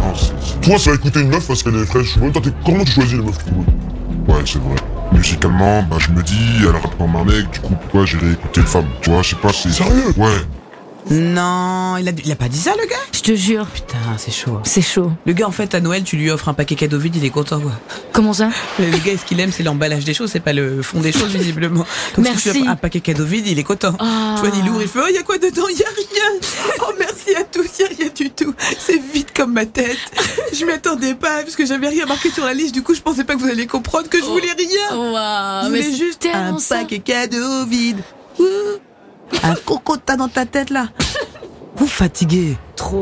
non, toi, ça va écouter une meuf parce qu'elle est fraîche. Comment tu choisis les meufs qui t'écoutent? Ouais, c'est vrai. Musicalement, je me dis, elle rappe comme un mec, du coup, pourquoi j'irais écouter une femme? Tu vois, je sais pas, c'est... Sérieux? Ouais. Non, il a pas dit ça, le gars? Je te jure. Putain, c'est chaud. C'est chaud. Le gars, en fait, à Noël, tu lui offres un paquet cadeau vide, il est content, quoi. Comment ça? Le gars, ce qu'il aime, c'est l'emballage des choses, c'est pas le fond des choses, visiblement. Donc, Merci. si tu lui offres un paquet cadeau vide, il est content. Ah. Tu vois, il ouvre, il fait, oh, y a quoi dedans? Y a rien. Oh, merci à tous, y a rien du tout. C'est vide comme ma tête. Je m'y attendais pas, parce que j'avais rien marqué sur la liste, du coup, je pensais pas que vous alliez comprendre que je voulais rien. Waouh, Je mais voulais c'est juste tellement un ça. paquet cadeau vide. Ouh. Un coco de tas dans ta tête, là. Vous fatiguez. Trop.